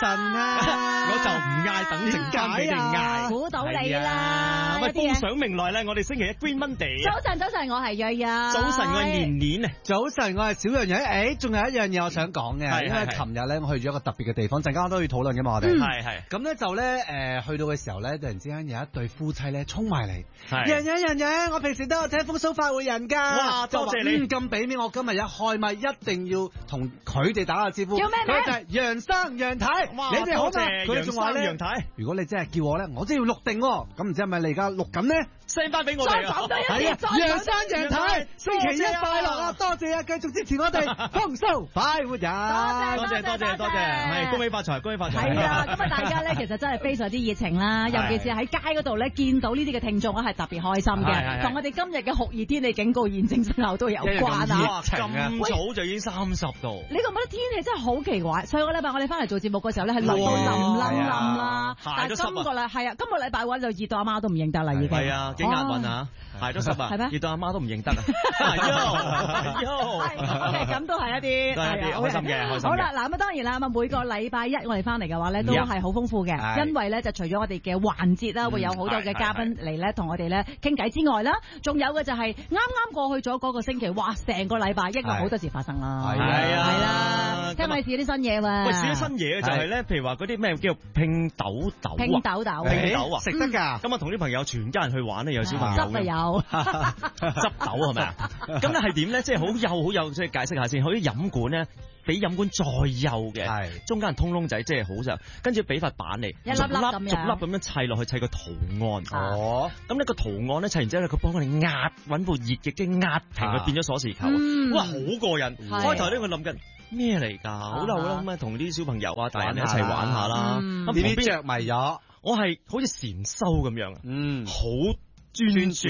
晨啊！ 我就唔嗌，等陣間俾你嗌。 估到你啦！ 喂，報上名來咧，我哋星期一 Green Monday 啊！ 早晨，我係瑞啊！ 早晨，我係年年啊！ 早晨，我係小楊楊。仲有一樣嘢我想講嘅，因為琴日咧我去咗一個特別嘅地方，陣間我都要討論嘅嘛，我哋係咁咧就咧去到嘅時候咧，突然之間有一對夫妻咧衝埋嚟，楊楊，我平時都有聽風騷快活人㗎， 哇，多謝你咁俾面，我今日一開咪一定要同佢哋打個招呼。 叫咩名？ 佢就係楊生楊太，你哋好嘛？佢仲話咧， 楊太， 如果你真係叫我咧，我都要錄定喎。咁唔知係咪你而家錄緊咧 ？send 翻俾我哋啊！ 係啊，楊生楊太，星期一快樂啊！多謝啊，繼續支持我哋風騷快活人。 多謝，係恭喜發財，恭喜發財。 係啊，咁啊大家咧其實真係非常之熱情啦，尤其是喺街嗰度咧見到呢啲嘅聽眾，我係特別開心嘅，同我哋今日嘅酷熱天氣警告現正生效都有關啊！ 咁早就已經30度， 你覺唔覺得天氣真係好奇怪？上個禮拜我哋翻嚟做節目嘅時候咧係落到冧啦，但係今個禮拜嘅話就熱到阿媽都唔認得啦已經。 係啊，幾押韻啊！鞋都濕啊， 係咩？ 熱到阿媽都唔認得啊！ 咁都係一啲開心嘅。 好啦，嗱咁當然啦，每個禮拜一我哋翻嚟嘅話咧，都係好豐富嘅，因為咧就除咗我哋嘅環節啦，會有好多嘅嘉賓嚟咧同我哋咧傾偈之外啦，仲有嘅就係啱啱過去咗嗰個星期，哇！成個禮拜因為好多事發生啦， 係啊， 係啦，聽咪試啲新嘢喎。 喂，試啲新嘢就係咧，譬如話嗰啲咩叫拼豆豆， 拼豆豆啊， 食得㗎。 咁啊，同啲朋友全家人去玩咧，有小朋友執啊有， 執豆係咪啊？咁咧係點咧？即係好幼，即係解釋下先。好似飲管咧，比飲管再幼嘅，中間通窿仔，即係好就，跟住俾塊板嚟， 一粒粒咁樣砌落去，砌個圖案。哦，咁呢個圖案咧砌完之後咧，佢幫我哋揾部熱嘅機壓平佢，變咗鎖匙扣。哇，好過癮！開頭咧我諗緊咩嚟㗎？好啦，咁啊同啲小朋友啊、大人一齊玩下啦。咁邊啲着迷咗？ 我係好似禪修咁樣，好專注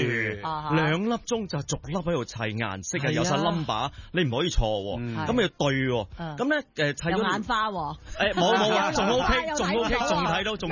，2粒鐘就逐粒喺度砌顏色嘅，有晒 number，你唔可以錯，咁要對，咁咧砌咗眼花， 冇，仲 OK，仲睇到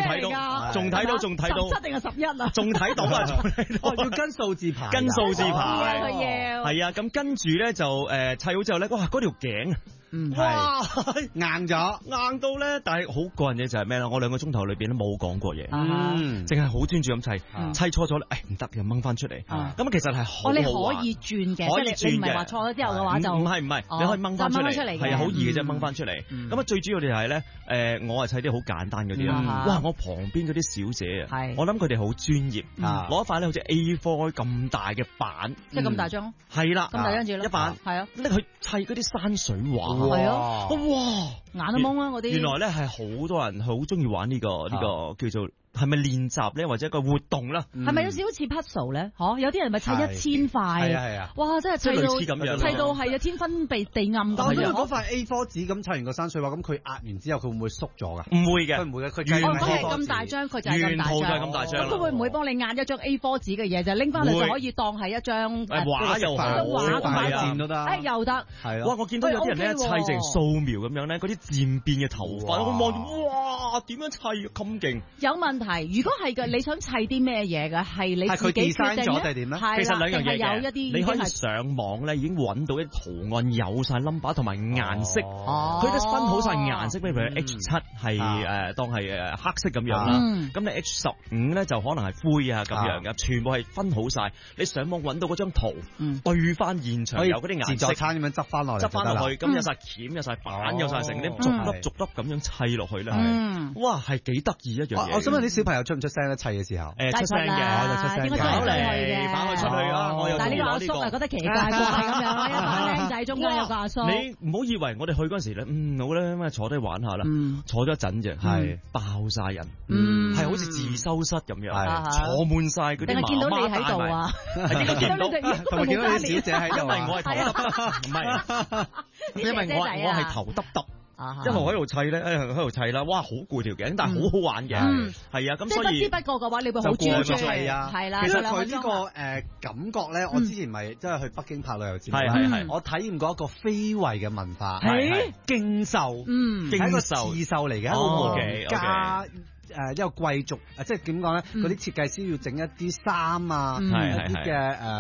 17定係11啊？ 仲睇到啊， 要跟數字牌， 係啊，咁跟住咧就砌好之後咧，哇，嗰條頸。哇， 硬到咧，但係好過癮嘅就係咩咧？我2個鐘頭裏邊都冇講過嘢，淨係好專注咁砌，砌錯咗咧，唔得又掹翻出嚟。咁其實係好好玩， 你可以轉嘅， 可以轉嘅， 你唔係話錯咗之後嘅話就唔係，你可以掹翻出嚟，係啊，好易嘅啫，掹翻出嚟。咁啊，最主要嘅係咧，我係砌啲好簡單嗰啲啦。哇，我旁邊嗰啲小姐啊，我諗佢哋好專業，攞一塊咧好似 A4 咁大嘅板， 即係咁大張， 係啦， 咁大張紙一板， 係啊， 拎去砌嗰啲山水畫。 係啊， 哇， 眼都蒙啦嗰啲。原來咧係好多人好中意玩呢個叫做係咪練習咧，或者一個活動啦？ 係咪有少少似 puzzle 咧？嗬，有啲人咪砌1000塊，係啊，哇，真係砌到係啊天昏地暗咁。 當然嗰塊 A4 紙咁砌完個山水畫，咁佢壓完之後佢會唔會縮咗㗎？ 唔會嘅， 佢唔會嘅，佢係咁大張，佢就係咁大張。 原圖就係咁大張。 佢會唔會幫你壓一張 A4 紙嘅嘢，就拎翻嚟就可以當係一張畫又好， 畫咁都得， 又得。 係哇！我見到有啲人咧砌成素描咁樣咧，嗰啲漸變嘅頭髮，我望住哇，點樣砌咁勁？ 有問題，如果係你想砌啲咩嘢嘅？係你自己決定咗定係點咧？ 其實2樣嘢嘅， 有一啲你可以上網咧已經揾到啲圖案有晒 number 同埋顏色，佢都分好晒顏色，譬如 H7 係當係黑色咁樣啦，咁你 H15咧就可能係灰啊咁樣嘅，全部係分好晒。你上網揾到嗰張圖，對翻現場有嗰啲顏色， 自助餐咁樣執翻落去，咁有晒鉗，有晒板，有晒成啲逐粒咁樣砌落去咧，哇，係幾得意一樣嘢。 我想問啲小朋友出唔出聲咧？砌嘅時候， 出聲嘅， 應該跑嚟出去啊！ 但係呢個阿叔啊，覺得奇怪怪咁樣，一班僆仔中間有個阿叔。 你唔好以為我哋去嗰陣時咧，好咧，咁啊坐低玩下啦，坐咗一陣啫，係爆晒人，係好似自修室咁樣，坐滿晒嗰啲媽媽。定係見到你喺度啊？應該見到， 同埋見到啲小姐喺度， 因為我係頭耷耷，唔係，因為我係頭耷耷。一路喺度砌咧，喺度砌啦，哇，好攰條頸，但係好好玩嘅，係啊，咁所以即係不知不覺嘅話，你會好專注，係啦。 其實佢呢個感覺咧，我之前咪即係去北京拍旅遊節目， 係我體驗過一個非遺嘅文化，係競獸，係一個刺繡嚟嘅，一個皇家一個貴族，即係點講咧？嗰啲設計師要整一啲衫啊，一啲嘅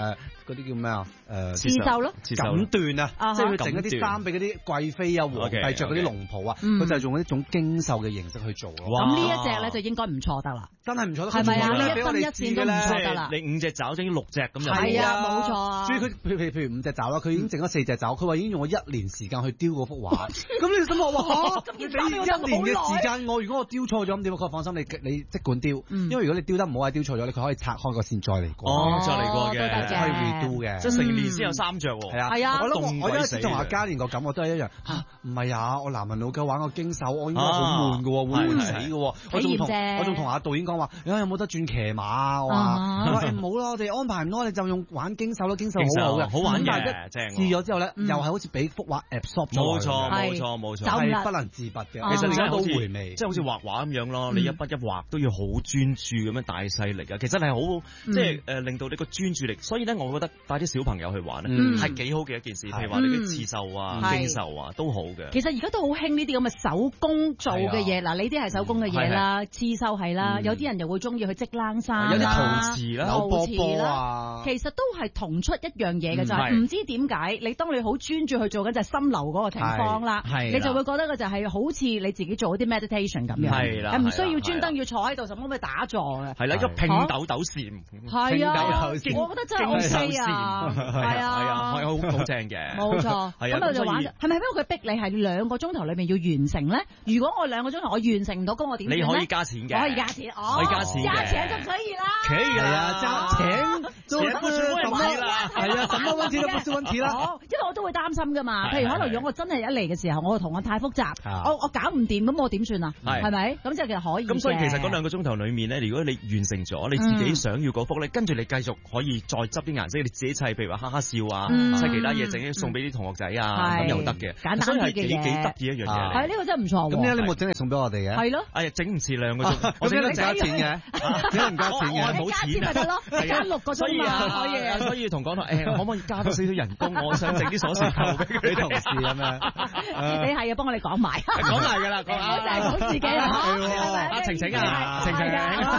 嗰啲叫咩啊？ 刺繡咯， 錦緞啊，即係佢整一啲衫俾嗰啲貴妃啊、皇帝着嗰啲龍袍啊，佢就係用一種經繡嘅形式去做咯。 咁呢一隻咧就應該唔錯得啦， 真係唔錯得， 係咪啊？ 一針一線都唔錯得啦。 你5隻爪整6隻咁就係啊，冇錯啊。 所以佢譬如5隻爪啦，佢已經整咗4隻爪，佢話已經用咗1年時間去雕嗰幅畫。咁你心諗話嚇，你俾1年嘅時間我，如果我雕錯咗咁點？佢放心，你即管雕，因為如果你雕得唔好，雕錯咗，你佢可以拆開個線再嚟過。 再嚟過嘅， 可以 redo 嘅。 即係成年先有3隻喎。 係啊， 我有一次同阿嘉蓮個感覺都係一樣嚇，唔係啊！我男人老狗玩個經手，我應該好悶嘅喎，會悶死嘅喎。我仲同阿導演講話，有冇得轉騎馬啊？我話唔好啦，我哋安排唔到，我哋就用玩經手啦，經手好好嘅， 好玩嘅， 試咗之後咧，又係好似俾幅畫 absorb 咗。冇錯，係不能自拔嘅。 其實你而家都回味， 即係好似畫畫咁樣咯，你一筆一畫都要好專注咁樣大細力啊。其實係好即係令到你個專注力。所以咧，我覺得帶啲小朋友去玩咧係幾好嘅一件事。譬如話你啲刺繡啊、經繡啊都好嘅。 其實而家都好興呢啲咁嘅手工做嘅嘢。嗱，呢啲係手工嘅嘢啦，刺繡係啦，有啲人又會中意去織冷衫啦、 有啲陶瓷啦、 有波波啊。 其實都係同出一樣嘢嘅，就係唔知點解你當你好專注去做緊就係心流嗰個情況啦，你就會覺得嘅就係好似你自己做一啲 meditation 咁樣，係唔需要專登要坐喺度，什麼咩打坐嘅。 係啦，一個拼豆豆禪。 係啊，我覺得真係 OK 啊，係啊， 好正嘅。 冇錯，咁我就玩。係咪因為佢逼你係2個鐘頭裏面要完成咧？如果我2個鐘頭我完成唔到，咁我點算咧？ 你可以加錢嘅， 可以加錢， 可以加錢嘅， 加錢就可以啦。 可以啊， 加錢都不是問題啦。 係啊，什麼問題都不是問題啦。 因為我都會擔心噶嘛。譬如可能如果我真係一嚟嘅時候，我同我太複雜，我搞唔掂，咁我點算啊？係咪？咁即係其實可以。 咁所以其實嗰2個鐘頭裏面咧，如果你完成咗你自己想要嗰幅咧，跟住你繼續可以再執啲顏色，你自己砌，譬如話哈哈笑啊，砌其他嘢，整送俾啲同學仔啊，咁又得嘅。 簡單啲嘅嘢， 幾得意一樣嘢。 係呢個真係唔錯。 咁點解你冇整嚟送俾我哋嘅？ 係咯。 哎呀，整唔似2個鐘， 我點解唔加錢嘅？點解唔加錢嘅？ 我冇錢咪得咯，加6個鐘嘛，可以。 所以同講台可唔可以加多少少人工？我想整啲鎖匙扣俾佢同事咁樣。 你係啊，幫我哋講埋。 講埋㗎啦， 唔好淨係講自己啊。 阿晴晴啊，晴晴。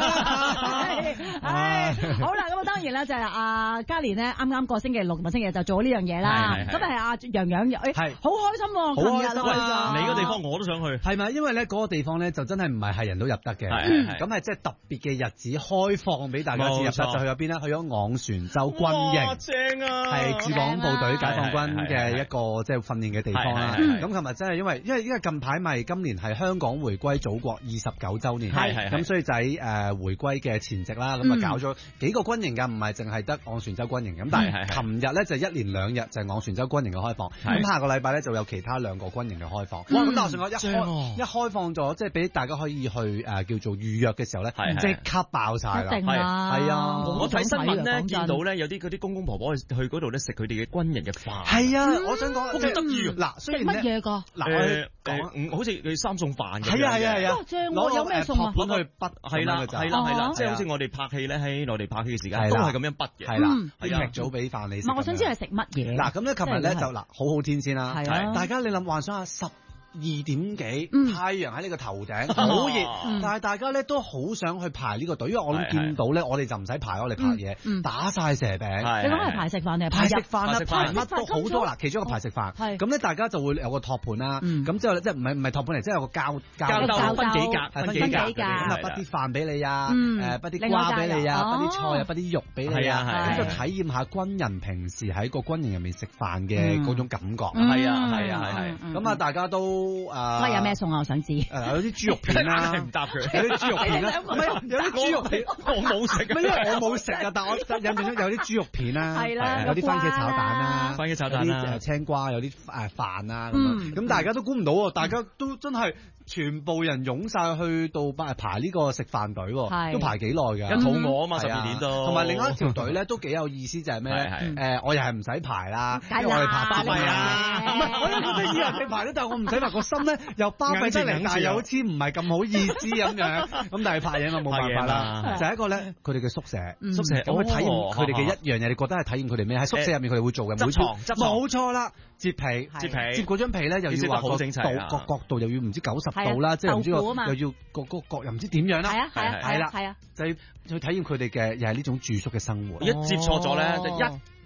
好啦，咁啊當然啦，就係阿嘉蓮咧，啱啱個星期六同埋星期日就做呢樣嘢啦。咁係阿洋洋，好開心喎！ 好開心啊！你個地方我都想去。 係咪？因為咧嗰個地方咧就真係唔係人都入得嘅。咁係即係特別嘅日子開放俾大家入得，就去咗邊咧？去咗昂船洲軍營。正啊！係駐港部隊解放軍嘅一個即係訓練嘅地方啦。咁琴日真係因為近排咪今年係香港回歸祖國29週年，咁所以就喺回歸嘅前夕啦，咁啊搞咗幾個軍營㗎，唔係淨係得昂船洲軍營咁。但係琴日咧就1連2日就係昂船洲軍營嘅開放，咁下個禮拜咧就有其他2個軍營嘅開放。哇！咁但係一開放咗，即係俾大家可以去叫做預約嘅時候咧，即刻爆晒啦！係啊！ 我睇新聞咧見到咧有啲嗰啲公公婆婆去嗰度咧食佢哋嘅軍人嘅飯。 係啊！我想講好得意嗱， 雖然乜嘢㗎？ 嗱講好似佢3餸飯咁。 係啊！ 正喎，有咩餸啊？ 攞去筆係啦， 即係好似我哋拍戲咧喺內地拍戲嘅時間都係咁樣筆嘅。係啦，劇組俾飯你食。 我想知係食乜嘢？ 嗱，咁咧琴日咧就好好天先啦。大家你諗幻想下12點幾，太陽喺呢個頭頂，好熱，但係大家咧都好想去排呢個隊，因為我諗見到咧，我哋就唔使排，我哋拍嘢，打晒蛇餅。 你講係排食飯定係排食飯啦？排乜都好多嗱，其中一個排食飯。咁咧大家就會有個托盤啦，咁之後即係唔係托盤嚟，即係有個膠兜分幾格，咁啊畢啲飯俾你啊，畢啲瓜俾你啊，畢啲菜啊，畢啲肉俾你啊，咁就體驗下軍人平時喺個軍營入面食飯嘅嗰種感覺。係，咁啊大家都。 有咩餸啊？我想知。 有啲豬肉片啦，唔答佢。有啲豬肉片啦，有啲豬肉片，我冇食。因為我冇食啊，但我印象中有啲豬肉片啦，有啲番茄炒蛋啦，有啲青瓜，有啲飯啊咁。咁大家都估唔到喎，大家都真係全部人湧晒去到排呢個食飯隊，都排幾耐㗎？ 一肚餓啊嘛，12點都。 同埋另一條隊咧都幾有意思，就係咩咧？我又係唔使排啦，因為我哋排巴閉啊。唔係，我都覺得以為你排咧，但係我唔使排，個心咧又巴閉得嚟，但係又好似唔係咁好意思咁樣。咁但係拍嘢嘛，冇辦法啦。就係一個咧，佢哋嘅宿舍，咁去體驗佢哋嘅一樣嘢。你覺得係體驗佢哋咩？喺宿舍入面佢哋會做嘅， 執床， 冇錯啦，摺被，摺嗰張被咧又要話個角度又要唔知90度啦，即係唔知又要個角又唔知點樣啦。係啦，就係去體驗佢哋嘅又係呢種住宿嘅生活。 一摺錯咗咧，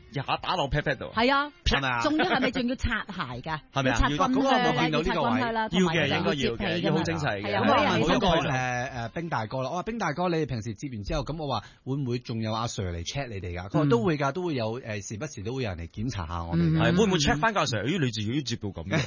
下打落 pat pat 度。 係啊， 係咪啊？ 仲要係咪仲要擦鞋㗎？ 係咪啊？ 擦棍靴啦， 要擦棍靴啦， 要嘅應該要嘅，要好精細嘅。 咁啊， 好一個冰大哥啦，我話冰大哥，你哋平時接完之後，咁我話會唔會仲有阿 Sir 嚟 check 你哋㗎？佢話都會㗎，都會有時不時都會有人嚟檢查下我哋。 係會唔會 check 翻個阿 Sir？咦，你自己接到咁嘅？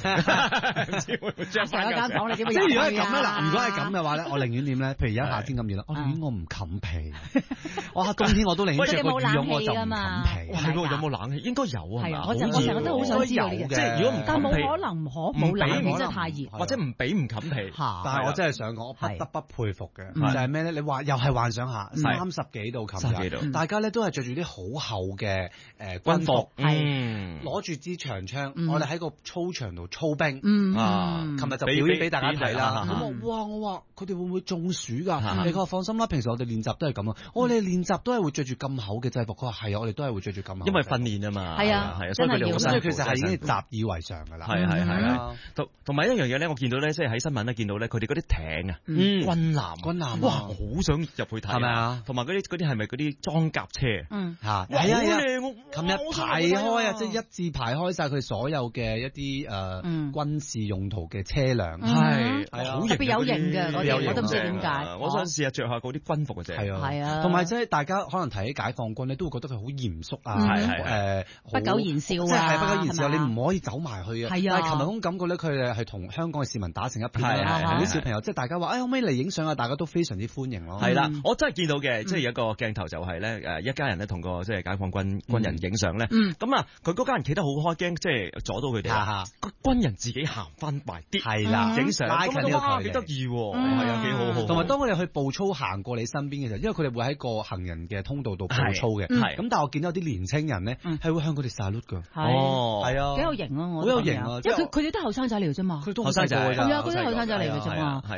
check 翻間房你點會？ 即係如果係咁咧，嗱，如果係咁嘅話咧，我寧願點咧？譬如而家夏天咁熱啦，我寧願我唔冚被。我夏冬天我都寧願着個羽絨，我就唔冚被。 係喎，有冇冷氣？應該有啊。係啊， 我成日都好想知道呢啲。 即係如果唔冚被， 但冇可能冇冷氣真係太熱， 或者唔俾唔冚被。 但係我真係想講，我不得不佩服嘅就係咩咧？你話又係幻想下30幾度，琴日大家咧都係着住啲好厚嘅軍服，攞住支長槍，我哋喺個操場度操兵。琴日就表演俾大家睇啦。咁我話佢哋會唔會中暑㗎？你佢話放心啦，平時我哋練習都係咁啊。我哋練習都係會着住咁厚嘅制服。佢話係啊，我哋都係會着住咁厚。因為訓練啊嘛。 係啊， 所以佢哋好辛苦。 其實係已經習以為常㗎啦。 係啊。同埋一樣嘢咧，我見到咧，即係喺新聞咧見到咧，佢哋嗰啲艇啊，軍艦，哇，好想入去睇。係咪啊？同埋嗰啲係咪嗰啲裝甲車？嚇，係啊！琴日排開啊，即係一字排開晒佢所有嘅一啲軍事用途嘅車輛。係啊， 特別有型嘅嗰啲，我都唔知點解。 我想試下着下嗰啲軍服嘅啫。 係啊，同埋即係大家可能提起解放軍咧，都會覺得佢好嚴肅啊， 不苟言笑啊， 即係不苟言笑，你唔可以走埋去啊。係啊，但係琴日嗰種感覺咧，佢哋係同香港嘅市民打成一片，同啲小朋友，即係大家話，可唔可以嚟影相啊？大家都非常之歡迎咯。 係啦，我真係見到嘅，即係有一個鏡頭就係咧，一家人咧同個即係解放軍人影相咧。咁啊，佢嗰家人企得好開，驚即係阻到佢哋。個軍人自己行翻埋啲，係啦，影相拉近呢個距離，幾得意喎，係啊，幾好好。 同埋當佢哋去步操行過你身邊嘅時候，因為佢哋會喺個行人嘅通道度步操嘅。咁但係我見到有啲年青人咧係會向佢哋 salute 㗎。係啊， 幾有型啊！ 好有型啊！ 因為佢哋都後生仔嚟嘅啫嘛， 佢都後生仔嚟㗎。 係啊，嗰啲後生仔嚟嘅啫嘛。